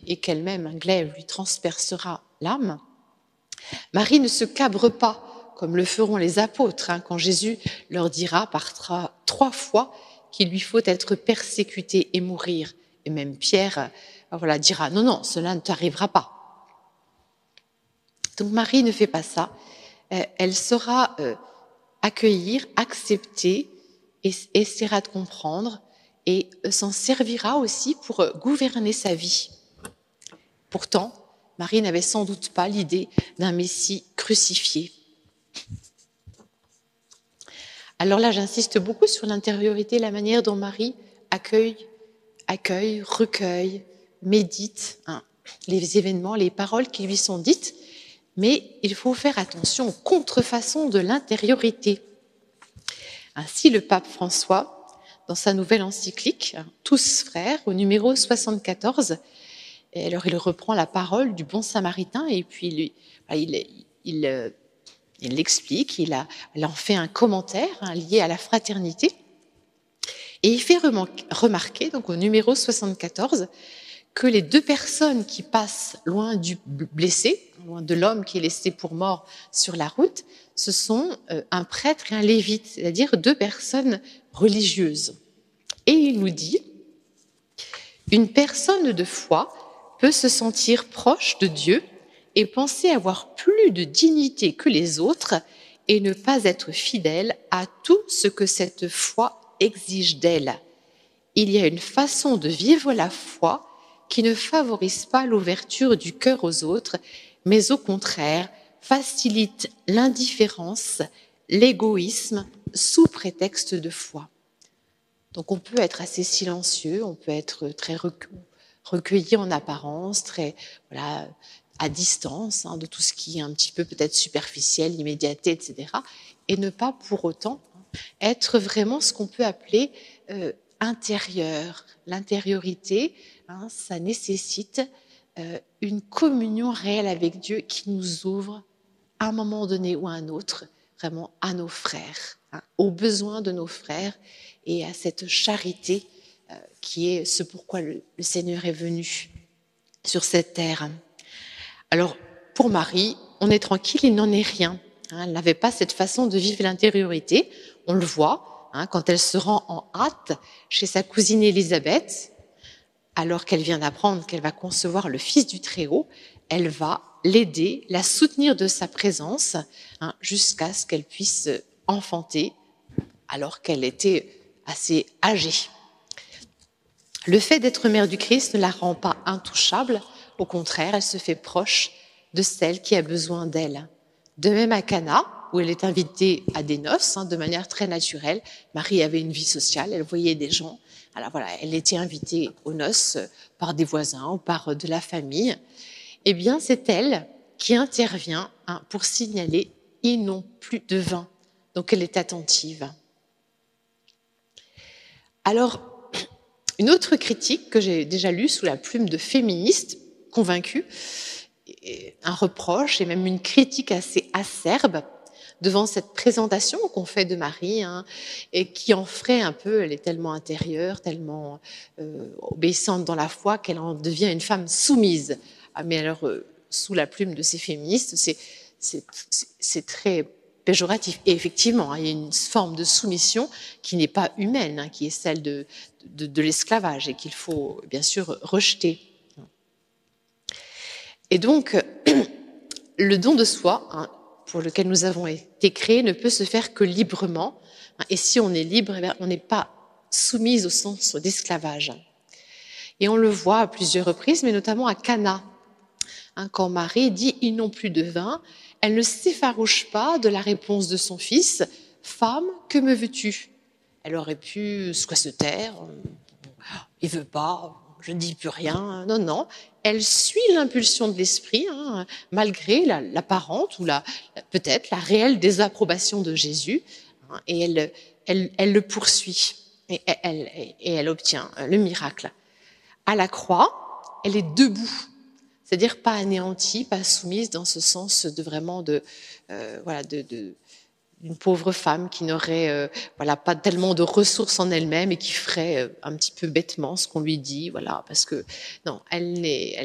et qu'elle-même, un glaive, lui transpercera l'âme, Marie ne se cabre pas, comme le feront les apôtres, quand Jésus leur dira par trois fois qu'il lui faut être persécuté et mourir. Et même Pierre dira « Non, non, cela ne t'arrivera pas ». Donc Marie ne fait pas ça. Elle saura accueillir, accepter, et essaiera de comprendre et s'en servira aussi pour gouverner sa vie. Pourtant, Marie n'avait sans doute pas l'idée d'un Messie crucifié. Alors là, j'insiste beaucoup sur l'intériorité, la manière dont Marie accueille, recueille, médite les événements, les paroles qui lui sont dites, mais il faut faire attention aux contrefaçons de l'intériorité. Ainsi, le pape François, dans sa nouvelle encyclique « Tous frères », au numéro 74, et alors il reprend la parole du bon samaritain et puis il l'explique, il en fait un commentaire lié à la fraternité. Et il fait remarquer, donc au numéro 74, que les deux personnes qui passent loin du blessé, loin de l'homme qui est laissé pour mort sur la route, ce sont un prêtre et un lévite, c'est-à-dire deux personnes religieuses. Et il nous dit, une personne de foi peut se sentir proche de Dieu et penser avoir plus de dignité que les autres et ne pas être fidèle à tout ce que cette foi exige d'elle. Il y a une façon de vivre la foi qui ne favorise pas l'ouverture du cœur aux autres, mais au contraire facilite l'indifférence, l'égoïsme sous prétexte de foi. Donc on peut être assez silencieux, on peut être très recueilli en apparence, très à distance de tout ce qui est un petit peu peut-être superficiel, immédiateté, etc. Et ne pas pour autant être vraiment ce qu'on peut appeler intérieur. L'intériorité, ça nécessite une communion réelle avec Dieu qui nous ouvre à un moment donné ou à un autre vraiment à nos frères, aux besoins de nos frères et à cette charité qui est ce pourquoi le Seigneur est venu sur cette terre. Alors, pour Marie, on est tranquille, il n'en est rien. Elle n'avait pas cette façon de vivre l'intériorité. On le voit quand elle se rend en hâte chez sa cousine Élisabeth, alors qu'elle vient d'apprendre qu'elle va concevoir le Fils du Très-Haut, elle va l'aider, la soutenir de sa présence jusqu'à ce qu'elle puisse enfanter, alors qu'elle était assez âgée. Le fait d'être mère du Christ ne la rend pas intouchable, au contraire, elle se fait proche de celle qui a besoin d'elle. De même à Cana, où elle est invitée à des noces, de manière très naturelle. Marie avait une vie sociale, elle voyait des gens. Alors voilà, elle était invitée aux noces par des voisins ou par de la famille. Eh bien, c'est elle qui intervient pour signaler « ils n'ont plus de vin ». Donc, elle est attentive. Alors, une autre critique que j'ai déjà lue sous la plume de féministes convaincus, un reproche et même une critique assez acerbe devant cette présentation qu'on fait de Marie et qui en ferait un peu, elle est tellement intérieure, tellement obéissante dans la foi qu'elle en devient une femme soumise. Mais alors, sous la plume de ces féministes, c'est très péjoratif. Et effectivement, il y a une forme de soumission qui n'est pas humaine, qui est celle de l'esclavage et qu'il faut bien sûr rejeter. Et donc, le don de soi, pour lequel nous avons été créés, ne peut se faire que librement. Et si on est libre, on n'est pas soumise au sens d'esclavage. Et on le voit à plusieurs reprises, mais notamment à Cana. Quand Marie dit « ils n'ont plus de vin », elle ne s'effarouche pas de la réponse de son fils « Femme, que me veux-tu » Elle aurait pu soit se taire, « il veut pas, je ne dis plus rien ». Non, non, elle suit l'impulsion de l'esprit, malgré l'apparente ou peut-être la réelle désapprobation de Jésus, et elle le poursuit et elle obtient le miracle. À la croix, elle est debout, c'est-à-dire pas anéantie, pas soumise dans ce sens de vraiment d'une pauvre femme qui n'aurait pas tellement de ressources en elle-même et qui ferait un petit peu bêtement ce qu'on lui dit, parce que non, elle